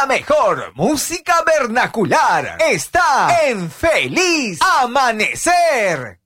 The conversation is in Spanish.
La mejor música vernacular está en Feliz Amanecer.